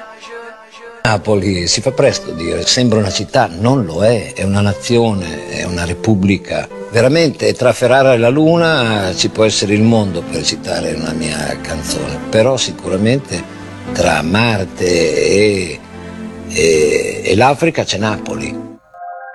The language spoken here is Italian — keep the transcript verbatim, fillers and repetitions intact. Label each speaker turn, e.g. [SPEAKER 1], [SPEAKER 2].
[SPEAKER 1] Napoli si fa presto a dire, sembra una città, non lo è, è una nazione, è una repubblica. Veramente tra Ferrara e la Luna ci può essere il mondo, per citare una mia canzone, però sicuramente tra Marte e, e, e l'Africa c'è Napoli.